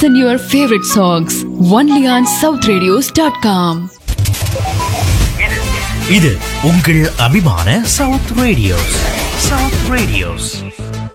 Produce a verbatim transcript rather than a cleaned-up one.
Listen your favorite songs only on south radios dot com. இது உங்கள் அபிமான south radios. South radios.